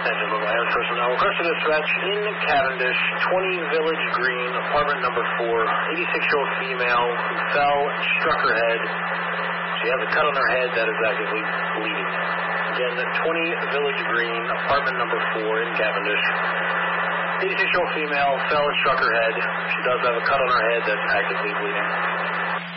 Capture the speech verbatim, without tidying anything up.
Attention, Mobile Ambulance personnel. Request for dispatch in Cavendish, twenty Village Green, apartment number four, eighty-six-year-old female who fell and struck her head. She has a cut on her head that is actively bleeding. Again, twenty Village Green, apartment number four in Cavendish. eighty-six-year-old female fell and struck her head. She does have a cut on her head that's actively bleeding.